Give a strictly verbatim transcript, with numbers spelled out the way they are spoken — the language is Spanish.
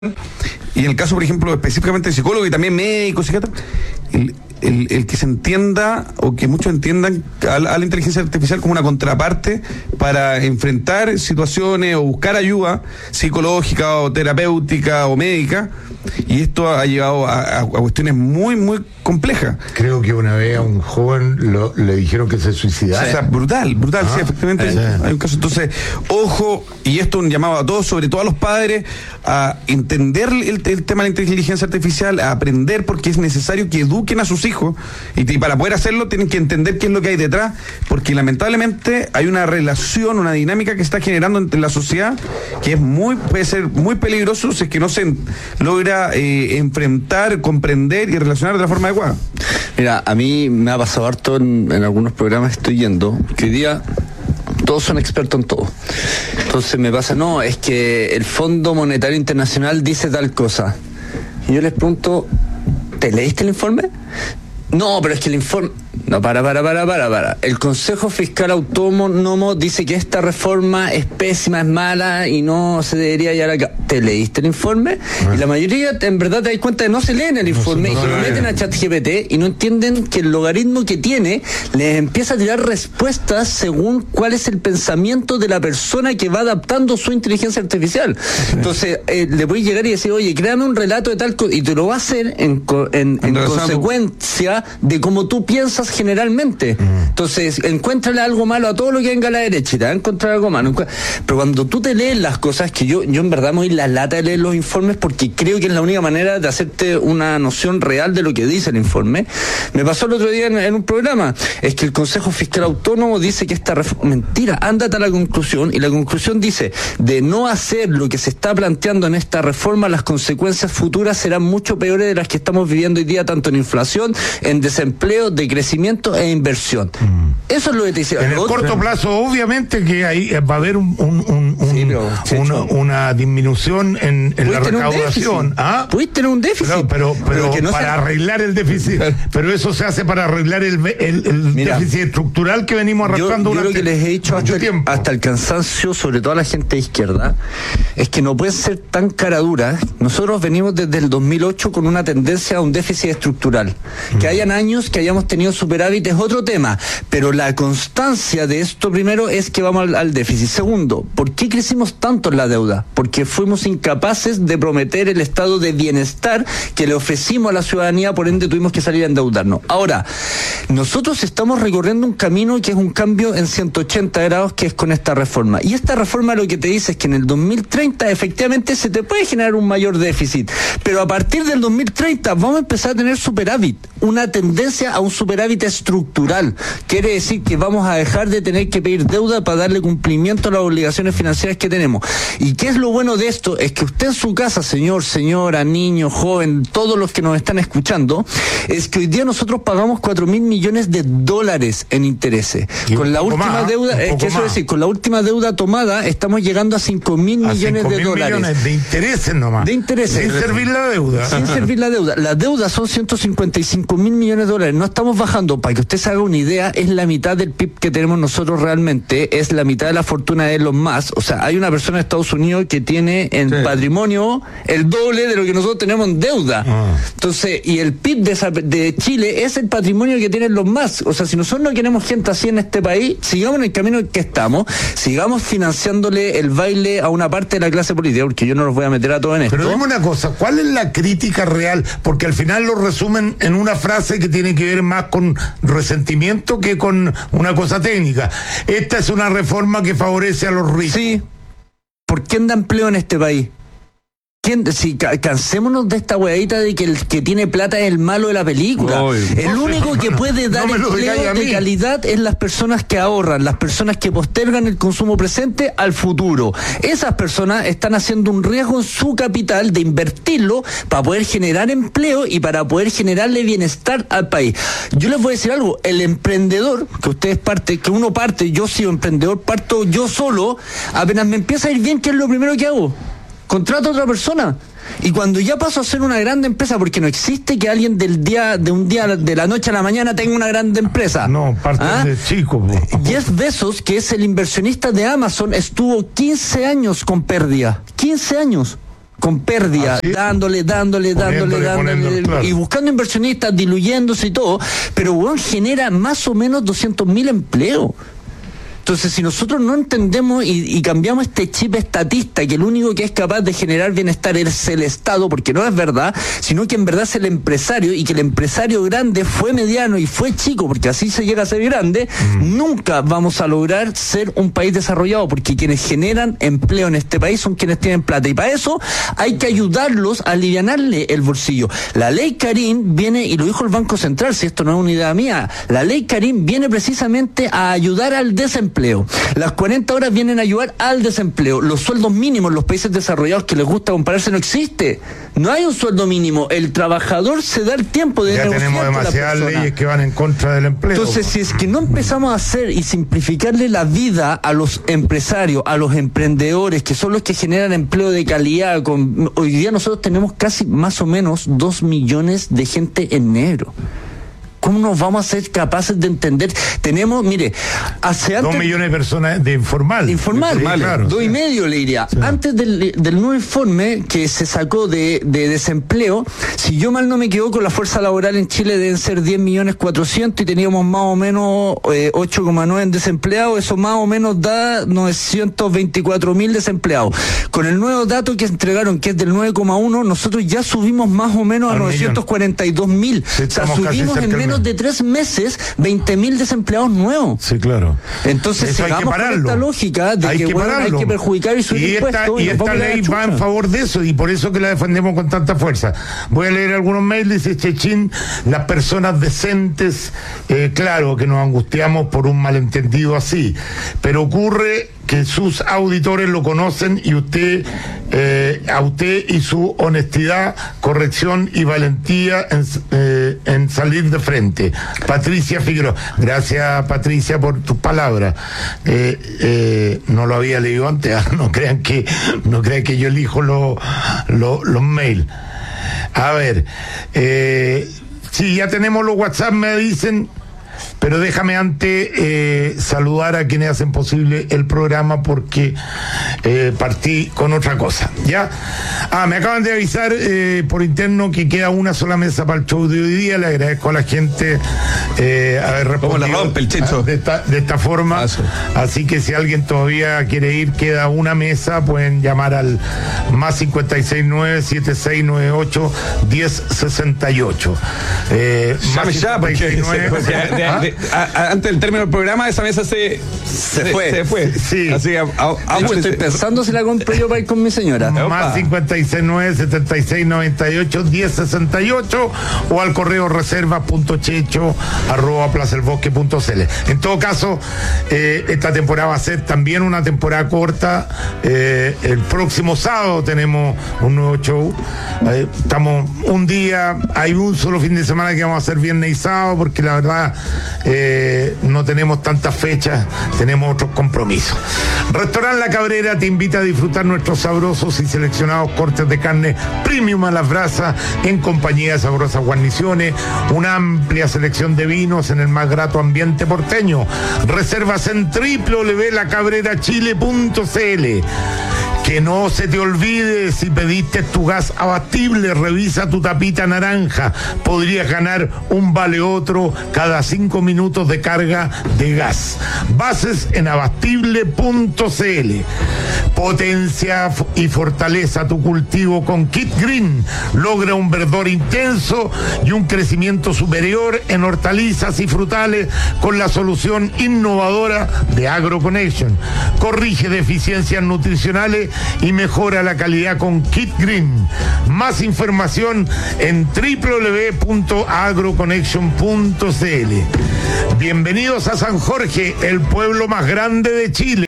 Y en el caso, por ejemplo, específicamente de psicólogo y también médico, psiquiatra, el, el, el que se entienda o que muchos entiendan a la, a la inteligencia artificial como una contraparte para enfrentar situaciones o buscar ayuda psicológica o terapéutica o médica, y esto ha llevado a, a, a cuestiones muy, muy complejas. Creo que una vez a un joven lo, le dijeron que se suicidara. O sea, brutal, brutal, ah, sí, efectivamente. Sí. Hay un caso. Entonces, ojo, y esto es un llamado a todos, sobre todo a los padres, a entender el, el tema de la inteligencia artificial, a aprender, porque es necesario que eduquen a sus hijos, y, y para poder hacerlo tienen que entender qué es lo que hay detrás, porque lamentablemente hay una relación, una dinámica que se está generando entre la sociedad que es muy, puede ser muy peligroso si es que no se logra eh, enfrentar, comprender y relacionar de la forma adecuada. Mira, a mí me ha pasado harto en, en algunos programas que estoy yendo, que hoy día todos son expertos en todo. Entonces me pasa, no, es que el Fondo Monetario Internacional dice tal cosa. Y yo les pregunto, ¿te leíste el informe? No, pero es que el informe... No, para, para, para, para, para. El Consejo Fiscal Autónomo dice que esta reforma es pésima, es mala y no se debería llevar a cabo. ¿Te leíste el informe? Ah. Y la mayoría, en verdad, te das cuenta de que no se leen el informe, no, no, y se lo meten a ChatGPT y no entienden que el logaritmo que tiene les empieza a tirar respuestas según cuál es el pensamiento de la persona que va adaptando su inteligencia artificial. Sí. Entonces, eh, le voy a llegar y decir, oye, créame un relato de tal cosa, y te lo va a hacer en, en, en consecuencia de cómo tú piensas generalmente. Mm. Entonces, encuéntrale algo malo a todo lo que venga a la derecha y te va a encontrar algo malo. Pero cuando tú te lees las cosas, que yo, yo en verdad me doy la lata de leer los informes porque creo que es la única manera de hacerte una noción real de lo que dice el informe. Me pasó el otro día en, en un programa, es que el Consejo Fiscal Autónomo dice que esta reforma... Mentira, ándate a la conclusión, y la conclusión dice, de no hacer lo que se está planteando en esta reforma, las consecuencias futuras serán mucho peores de las que estamos viviendo hoy día, tanto en inflación, en desempleo, de crecimiento e inversión. Mm. Eso es lo que te dice. En el otro, corto plazo, obviamente que ahí va a haber un, un, un, un, sí, pero, una, una disminución en, en la recaudación. ¿Ah? Puedes tener un déficit. Pero, pero, pero, pero no para sea... arreglar el déficit. Pero eso se hace para arreglar el, el, el Mira, déficit estructural que venimos arrastrando yo, yo durante lo que les he dicho hasta el, hasta el cansancio, sobre todo a la gente de izquierda, es que no pueden ser tan caraduras. Nosotros venimos desde el dos mil ocho con una tendencia a un déficit estructural. Mm. Que hayan años que hayamos tenido superávit es otro tema, pero la constancia de esto primero es que vamos al, al déficit. Segundo, ¿por qué crecimos tanto en la deuda? Porque fuimos incapaces de prometer el estado de bienestar que le ofrecimos a la ciudadanía, por ende tuvimos que salir a endeudarnos. Ahora, nosotros estamos recorriendo un camino que es un cambio en ciento ochenta grados, que es con esta reforma. Y esta reforma lo que te dice es que en el dos mil treinta efectivamente se te puede generar un mayor déficit, pero a partir del dos mil treinta vamos a empezar a tener superávit, una tendencia a un superávit estructural. Quiere decir que vamos a dejar de tener que pedir deuda para darle cumplimiento a las obligaciones financieras que tenemos. ¿Y qué es lo bueno de esto? Es que usted en su casa, señor, señora, niño, joven, todos los que nos están escuchando, es que hoy día nosotros pagamos cuatro mil millones de dólares en intereses. Con la última más, deuda, es que eso es decir, con la última deuda tomada estamos llegando a cinco mil millones de dólares. Millones de intereses nomás. De intereses. Sin servir la deuda. Sin servir la deuda. La deuda son ciento cincuenta y cinco mil millones de dólares. No estamos bajando. Para que usted se haga una idea, es la mitad del P I B que tenemos nosotros realmente, es la mitad de la fortuna de Elon Musk. O sea, hay una persona en Estados Unidos que tiene en sí. patrimonio el doble de lo que nosotros tenemos en deuda. Ah. Entonces, y el P I B de, esa, de Chile es el patrimonio que tienen los Musk. O sea, si nosotros no queremos gente así en este país, sigamos en el camino en que estamos, sigamos financiándole el baile a una parte de la clase política, porque yo no los voy a meter a todos en esto. Pero dime una cosa, ¿cuál es la crítica real? Porque al final lo resumen en una frase que tiene que ver más con resentimiento que con una cosa técnica. Esta es una reforma que favorece a los ricos. Sí. ¿Por quién da empleo en este país? ¿Quién, si cansémonos de esta huevadita de que el que tiene plata es el malo de la película? Oy, el no único sé, que no, puede dar no empleo de calidad es las personas que ahorran, las personas que postergan el consumo presente al futuro. Esas personas están haciendo un riesgo en su capital de invertirlo para poder generar empleo y para poder generarle bienestar al país. Yo les voy a decir algo, el emprendedor, que ustedes parte, que uno parte, yo soy emprendedor, parto yo solo, apenas me empieza a ir bien, ¿qué es lo primero que hago? Contrato a otra persona. Y cuando ya paso a ser una grande empresa, porque no existe que alguien del día, de un día de la noche a la mañana tenga una grande empresa. No, parte ¿Ah? de chico. Jeff Bezos, que es el inversionista de Amazon, estuvo quince años con pérdida. quince años. con pérdida, ¿Ah, sí? dándole, dándole, dándole, Poniéndole, dándole, poniéndole, claro. y buscando inversionistas, diluyéndose y todo, pero weón, genera más o menos doscientos mil empleos. Entonces, si nosotros no entendemos y, y cambiamos este chip estatista, que el único que es capaz de generar bienestar es el Estado, porque no es verdad, sino que en verdad es el empresario, y que el empresario grande fue mediano y fue chico, porque así se llega a ser grande, mm. nunca vamos a lograr ser un país desarrollado, porque quienes generan empleo en este país son quienes tienen plata, y para eso hay que ayudarlos a alivianarle el bolsillo. La ley Karim viene, y lo dijo el Banco Central, si esto no es una idea mía, la ley Karim viene precisamente a ayudar al desempleo. Las cuarenta horas vienen a ayudar al desempleo. Los sueldos mínimos en los países desarrollados que les gusta compararse no existe. No hay un sueldo mínimo. El trabajador se da el tiempo de ya negociar tenemos con la demasiadas persona. leyes que van en contra del empleo. Entonces, si es que no empezamos a hacer y simplificarle la vida a los empresarios, a los emprendedores, que son los que generan empleo de calidad, con, hoy día nosotros tenemos casi más o menos dos millones de gente en negro. ¿Cómo nos vamos a ser capaces de entender? Tenemos, mire, hace antes... Dos millones de personas de informal. Informal, sí, claro, dos sí. y medio le diría. Sí. Antes del, del nuevo informe que se sacó de, de desempleo, si yo mal no me equivoco, la fuerza laboral en Chile deben ser diez millones cuatrocientos y teníamos más o menos eh, ocho coma nueve en desempleados, eso más o menos da novecientos veinticuatro mil desempleados. Con el nuevo dato que entregaron, que es del nueve coma uno, nosotros ya subimos más o menos a novecientos cuarenta y dos mil. Sí, o sea, estamos casi subimos cerca en del menos de tres meses veinte mil desempleados nuevos. Sí, claro. Entonces, eso hay que sigamos con pararlo. esta lógica de hay que, que, bueno, hay que perjudicar y subir y esta, impuestos. y esta ley va en favor de eso, y por eso que la defendemos con tanta fuerza. Voy a leer algunos mails. Dice Chechín: las personas decentes, eh, claro que nos angustiamos por un malentendido así, pero ocurre que sus auditores lo conocen, y usted, eh, a usted y su honestidad, corrección y valentía en, eh, en salir de frente. Patricia Figueroa. Gracias, Patricia, por tus palabras. Eh, eh, no lo había leído antes, no crean que, no crean que yo elijo lo, lo, los mails. A ver, eh, si ya tenemos los WhatsApp, me dicen. Pero déjame antes eh, saludar a quienes hacen posible el programa, porque eh, partí con otra cosa, ¿ya? Ah, me acaban de avisar eh, por interno que queda una sola mesa para el show de hoy día. Le agradezco a la gente eh, haber respondido. ¿Cómo la rompe el Checho? De esta, de esta forma. Paso. Así que si alguien todavía quiere ir, queda una mesa, pueden llamar al más cincuenta y seis nueve siete seis nueve ocho diez sesenta y ocho. Eh, Llame ya, porque, porque de- de- de- a- a- antes del término del programa esa mesa se, Se fue. Se fue. Sí. Así que a- a- De hecho, a- estoy pensando si la compro yo para ir con mi señora. Opa. Más cincuenta y seis nueve setenta y seis noventa y ocho diez sesenta y ocho, o al correo reserva punto checho arroba placelbosque punto cl. En todo caso, eh, esta temporada va a ser también una temporada corta. Eh, el próximo sábado tenemos un nuevo show. Eh, estamos un día, hay un solo fin de semana que vamos a hacer viernes y sábado, porque la verdad eh, no tenemos tantas fechas, tenemos otros compromisos. Restaurante La Cabrera te invita a disfrutar nuestros sabrosos y seleccionados cortes de carne premium a las brasas, en compañía de sabrosas guarniciones, una amplia selección de vinos en el más grato ambiente porteño. Reservas en doble u doble u doble u punto la cabrera chile punto cl. Que no se te olvide, si pediste tu gas abatible, revisa tu tapita naranja. Podrías ganar un vale otro cada cinco minutos de carga de gas. Bases en abastible punto cl. Potencia y fortaleza tu cultivo con Kit Green. Logra un verdor intenso y un crecimiento superior en hortalizas y frutales con la solución innovadora de AgroConnection. Corrige deficiencias nutricionales y mejora la calidad con Kit Green. Más información en doble u doble u doble u punto agroconnection punto cl. Bienvenidos a San Jorge, el pueblo más grande de Chile.